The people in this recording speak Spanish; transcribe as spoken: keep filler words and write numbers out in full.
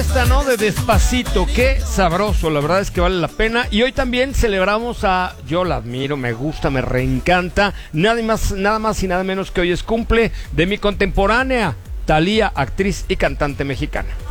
esta, ¿no? De Despacito, qué sabroso, la verdad es que vale la pena. Y hoy también celebramos a, yo la admiro, me gusta, me reencanta, nada más, nada más y nada menos que hoy es cumple de mi contemporánea, Thalía, actriz y cantante mexicana.